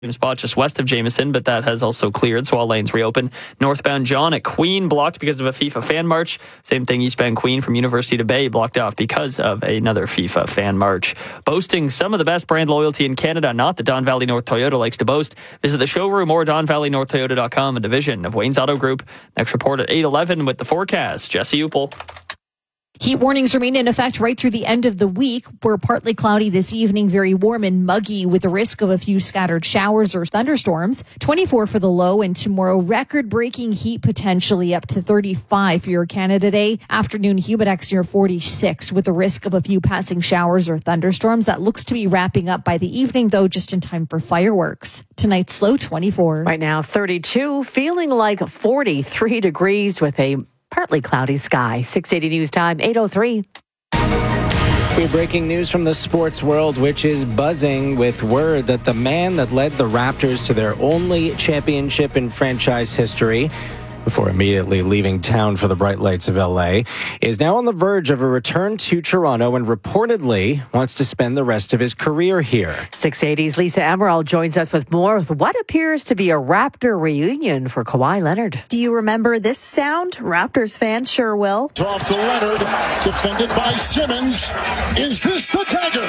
spot just west of Jameson, but that has also cleared, so all lanes reopen. Northbound John at Queen blocked because of a FIFA fan march. Same thing eastbound Queen from University to Bay blocked off because of another FIFA fan march. Boasting some of the best brand loyalty in Canada, not that Don Valley North Toyota likes to boast. Visit the showroom or DonValleyNorthToyota.com, a division of Wayne's Auto Group. Next report at 8:11 with the forecast. Jesse Upel. Heat warnings remain in effect right through the end of the week. We're partly cloudy this evening, very warm and muggy with the risk of a few scattered showers or thunderstorms. 24 for the low, and tomorrow record-breaking heat potentially up to 35 for your Canada Day. Afternoon humidex near 46 with the risk of a few passing showers or thunderstorms. That looks to be wrapping up by the evening, though, just in time for fireworks. Tonight's low 24. Right now 32, feeling like 43 degrees with a partly cloudy sky. 680 News Time, 8:03. We have breaking news from the sports world, which is buzzing with word that the man that led the Raptors to their only championship in franchise history, before immediately leaving town for the bright lights of L.A., is now on the verge of a return to Toronto and reportedly wants to spend the rest of his career here. 680's Lisa Emerald joins us with more with what appears to be a Raptor reunion for Kawhi Leonard. Do you remember this sound? Raptors fans sure will. Off to Leonard, defended by Simmons. Is this the dagger?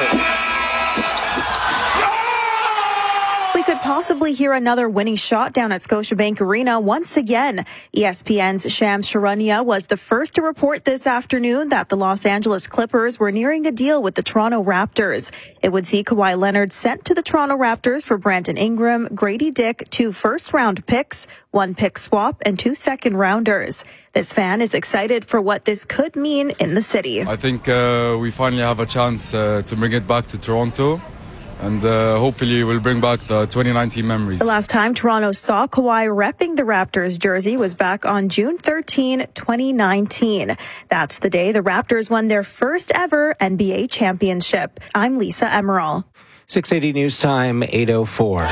We could possibly hear another winning shot down at Scotiabank Arena once again. ESPN's Shams Charania was the first to report this afternoon that the Los Angeles Clippers were nearing a deal with the Toronto Raptors. It would see Kawhi Leonard sent to the Toronto Raptors for Brandon Ingram, Grady Dick, 2 first-round picks, 1 pick swap, and 2 second-rounders. This fan is excited for what this could mean in the city. I think we finally have a chance to bring it back to Toronto. And hopefully we'll bring back the 2019 memories. The last time Toronto saw Kawhi repping the Raptors jersey was back on June 13, 2019. That's the day the Raptors won their first ever NBA championship. I'm Lisa Emerald. 680 News Time, 8:04.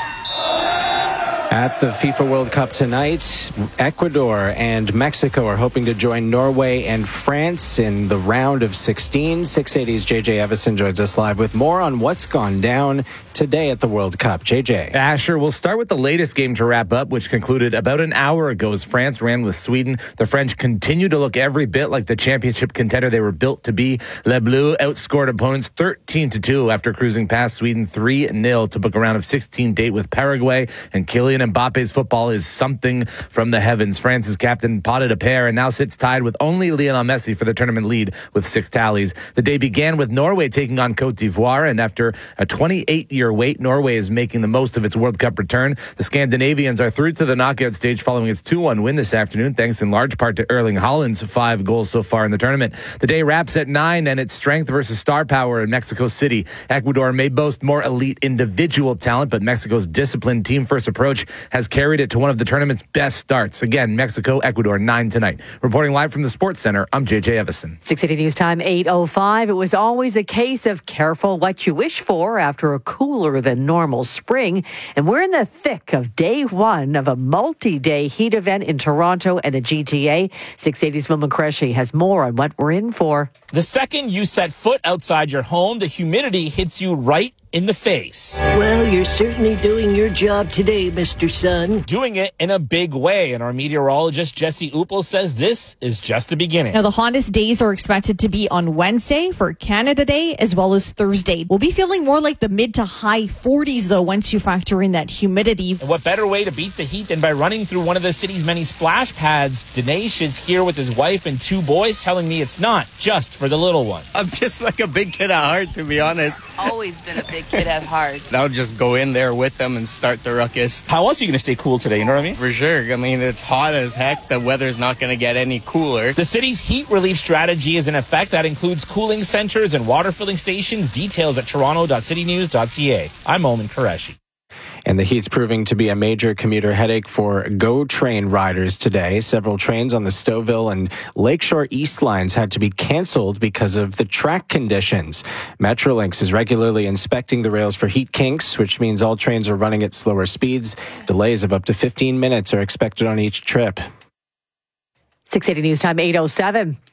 At the FIFA World Cup tonight, Ecuador and Mexico are hoping to join Norway and France in the round of 16. 680's JJ Evison joins us live with more on what's gone down today at the World Cup. JJ. Asher, we'll start with the latest game to wrap up, which concluded about an hour ago as France ran with Sweden. The French continue to look every bit like the championship contender they were built to be. Les Bleus outscored opponents 13-2 after cruising past Sweden 3-0 to book a round of 16 date with Paraguay, and Kylian Mbappe's football is something from the heavens. France's captain potted a pair and now sits tied with only Lionel Messi for the tournament lead with 6 tallies. The day began with Norway taking on Côte d'Ivoire, and after a 28-year wait, Norway is making the most of its World Cup return. The Scandinavians are through to the knockout stage following its 2-1 win this afternoon, thanks in large part to Erling Haaland's 5 goals so far in the tournament. The day wraps at 9, and it's strength versus star power in Mexico City. Ecuador may boast more elite individual talent, but Mexico's disciplined team-first approach has carried it to one of the tournament's best starts. Again, Mexico, Ecuador, 9 tonight. Reporting live from the Sports Center, I'm JJ Evison. 680 News Time, 8:05. It was always a case of careful what you wish for after a cooler than normal spring. And we're in the thick of day 1 of a multi-day heat event in Toronto and the GTA. 680's Wilma Qureshi has more on what we're in for. The second you set foot outside your home, the humidity hits you right in the face. Well, you're certainly doing your job today, Mr. Sun. Doing it in a big way. And our meteorologist, Jesse Upel, says this is just the beginning. Now, the hottest days are expected to be on Wednesday for Canada Day as well as Thursday. We'll be feeling more like the mid to high 40s, though, once you factor in that humidity. And what better way to beat the heat than by running through one of the city's many splash pads? Dinesh is here with his wife and 2 boys, telling me it's not just for the little one. I'm just like a big kid at heart, to be honest. Always been a big kid at heart. I'll just go in there with them and start the ruckus. How else are you going to stay cool today, you know what I mean? For sure. I mean, it's hot as heck. The weather's not going to get any cooler. The city's heat relief strategy is in effect. That includes cooling centers and water filling stations. Details at toronto.citynews.ca. I'm Oman Qureshi. And the heat's proving to be a major commuter headache for GO train riders today. Several trains on the Stouffville and Lakeshore East lines had to be canceled because of the track conditions. Metrolinx is regularly inspecting the rails for heat kinks, which means all trains are running at slower speeds. Delays of up to 15 minutes are expected on each trip. 680 News Time, 8:07.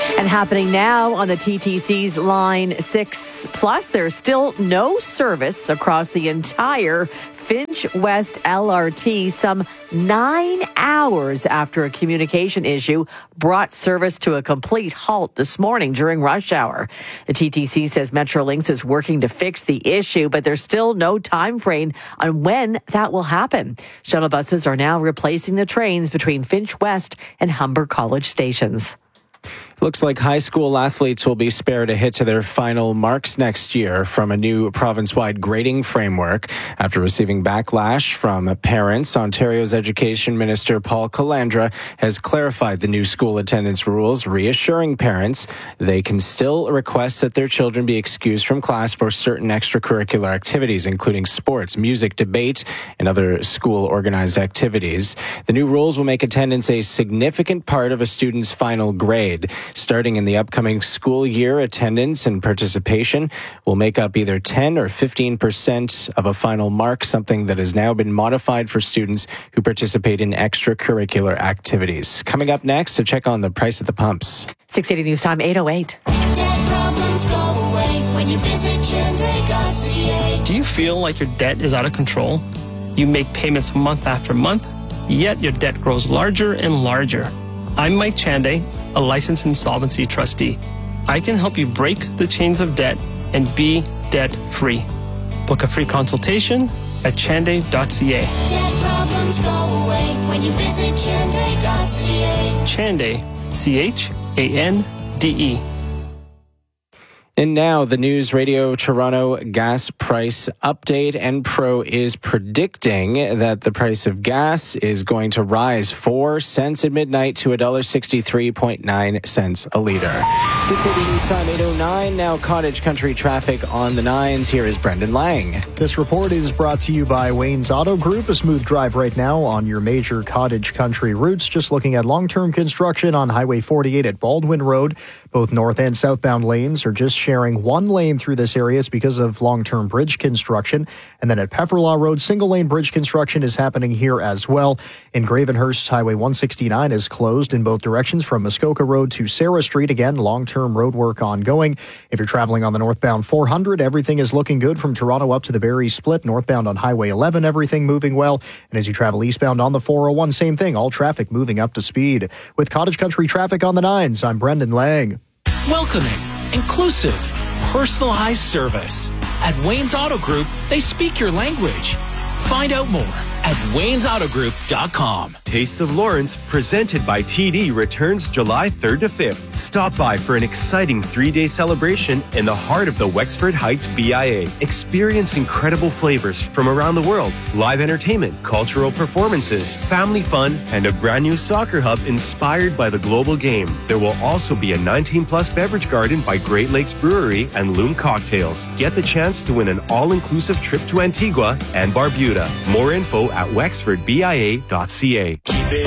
And happening now on the TTC's Line 6 Plus, there's still no service across the entire Finch West LRT some 9 hours after a communication issue brought service to a complete halt this morning during rush hour. The TTC says Metrolinx is working to fix the issue, but there's still no time frame on when that will happen. Shuttle buses are now replacing the trains between Finch West and Humber College stations. Looks like high school athletes will be spared a hit to their final marks next year from a new province-wide grading framework. After receiving backlash from parents, Ontario's Education Minister Paul Calandra has clarified the new school attendance rules, reassuring parents they can still request that their children be excused from class for certain extracurricular activities, including sports, music, debate, and other school-organized activities. The new rules will make attendance a significant part of a student's final grade. Starting in the upcoming school year, attendance and participation will make up either 10 or 15% of a final mark, something that has now been modified for students who participate in extracurricular activities. Coming up next, to check on the price at the pumps. 680 News Time, 8:08. Do you feel like your debt is out of control? You make payments month after month, yet your debt grows larger and larger. I'm Mike Chanday, a licensed insolvency trustee. I can help you break the chains of debt and be debt-free. Book a free consultation at chanday.ca. Debt problems go away when you visit chanday.ca. Chanday, C-H-A-N-D-E. And now the News Radio Toronto gas price update. Enpro is predicting that the price of gas is going to rise 4 cents at midnight to $1.639 a liter. 680 News Time, 8:09. Now Cottage Country traffic on the 9s. Here is Brendan Lang. This report is brought to you by Wayne's Auto Group. A smooth drive right now on your major Cottage Country routes. Just looking at long-term construction on Highway 48 at Baldwin Road. Both north and southbound lanes are just sharing one lane through this area. It's because of long-term bridge construction. And then at Pefferlaw Road, single-lane bridge construction is happening here as well. In Gravenhurst, Highway 169 is closed in both directions from Muskoka Road to Sarah Street. Again, long-term road work ongoing. If you're traveling on the northbound 400, everything is looking good from Toronto up to the Barrie Split. Northbound on Highway 11, everything moving well. And as you travel eastbound on the 401, same thing, all traffic moving up to speed. With Cottage Country traffic on the 9s, I'm Brendan Lang. Welcoming, inclusive, personalized service. At Wayne's Auto Group, they speak your language. Find out more at waynesautogroup.com. Taste of Lawrence, presented by TD, returns July 3rd to 5th. Stop by for an exciting 3-day celebration in the heart of the Wexford Heights BIA. Experience incredible flavors from around the world, live entertainment, cultural performances, family fun, and a brand new soccer hub inspired by the global game. There will also be a 19-plus beverage garden by Great Lakes Brewery and Loom Cocktails. Get the chance to win an all-inclusive trip to Antigua and Barbuda. More info at wexfordbia.ca.